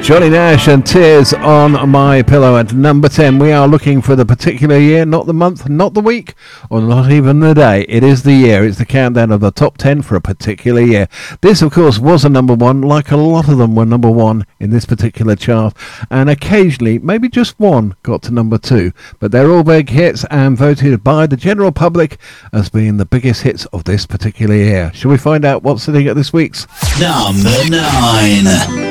Johnny Nash and Tears on My Pillow at number 10. We are looking for the particular year, not the month, not the week, or not even the day. It is the year. It's the countdown of the top 10 for a particular year. This, of course, was a number one, like a lot of them were number one in this particular chart. And occasionally, maybe just one got to number two. But they're all big hits and voted by the general public as being the biggest hits of this particular year. Shall we find out what's sitting at this week's? Number 9.